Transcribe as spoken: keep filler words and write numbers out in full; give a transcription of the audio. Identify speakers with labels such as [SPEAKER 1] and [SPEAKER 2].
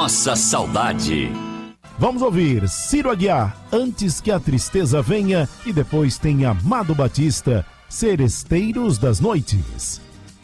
[SPEAKER 1] nossa saudade.
[SPEAKER 2] Vamos ouvir Ciro Aguiar, Antes que a Tristeza Venha, e depois tem Amado Batista, Seresteiros das Noites.